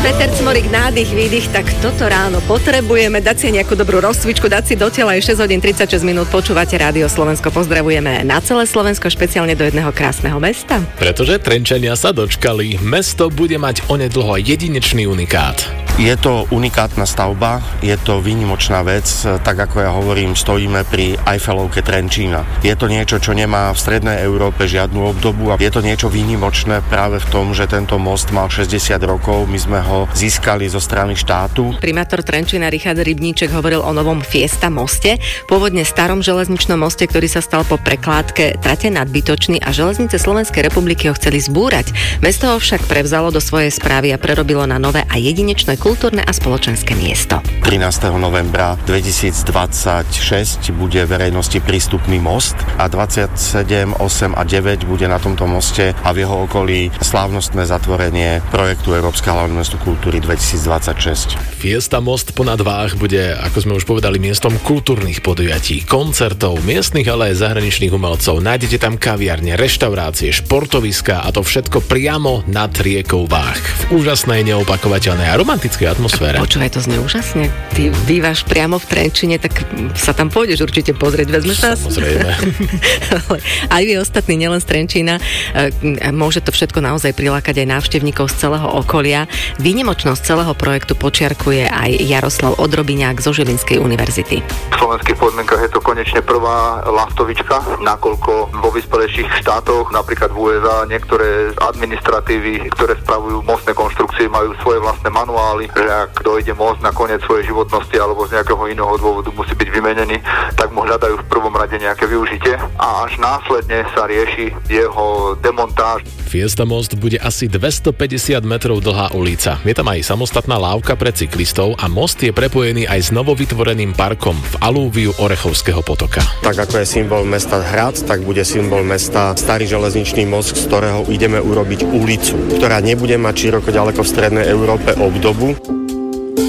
Peter Cmorík, nádych, výdych, tak toto ráno potrebujeme dať si nejakú dobrú rozcvičku, dať si do tela, je 6 hodín 36 minút, počúvate Rádio Slovensko, pozdravujeme na celé Slovensko, špeciálne do jedného krásneho mesta. Pretože Trenčania sa dočkali, mesto bude mať onedlho jedinečný unikát. Je to unikátna stavba, je to výnimočná vec, tak ako ja hovorím, stojíme pri Eiffelovke Trenčína. Je to niečo, čo nemá v strednej Európe žiadnu obdobu a je to niečo výnimočné práve v tom, že tento most mal 60 rokov, my sme ho získali zo strany štátu. Primátor Trenčína Richard Rybníček hovoril o novom Fiesta moste, pôvodne starom železničnom moste, ktorý sa stal po prekládke trate nadbytočný a železnice Slovenskej republiky ho chceli zbúrať. Mesto ho však prevzalo do svojej správy a prerobilo na nové a jedinečné kultúrne a spoločenské miesto. 13. novembra 2026 bude verejnosti prístupný most a 27, 8 a 9 bude na tomto moste a v jeho okolí slávnostné zatvorenie projektu Európskeho hlavného mesta kultúry 2026. Fiesta Most ponad Váh bude, ako sme už povedali, miestom kultúrnych podujatí, koncertov, miestnych, ale aj zahraničných umelcov. Nájdete tam kaviarne, reštaurácie, športoviská a to všetko priamo nad riekou Váh. V úžasnej, neopakovateľnej a romantickej atmosfére. Počúvaj, to znie úžasne. Ty bývaš priamo v Trenčine, tak sa tam pôjdeš určite pozrieť. Vezmeš nás? Samozrejme. Aj vy ostatní, nielen z Trenčína. Môže to všetko naozaj prilákať aj návštevníkov z celého okolia. Výnimočnosť celého projektu počiarkuje aj Jaroslav Odrobiňák zo Žilinskej univerzity. V slovenských podmienkach je to konečne prvá laftovička, nakoľko vo vyspelejších štátoch, napríklad v USA, niektoré administratívy, ktoré spravujú mostné konštrukcie, majú svoje vlastné manuály, že ak dojde most na koniec svojej životnosti alebo z nejakého iného dôvodu musí byť vymenený, tak mu hľadajú v prvom rade nejaké využitie a až následne sa rieši jeho demontáž. Fiesta Most bude asi 250 metrov dlhá ulica. Je tam aj samostatná lávka pre cyklistov a most je prepojený aj s novovytvoreným parkom v alúviu Orechovského potoka. Tak ako je symbol mesta Hrad, tak bude symbol mesta Starý železničný most, z ktorého ideme urobiť ulicu, ktorá nebude mať široko ďaleko v strednej Európe obdobu.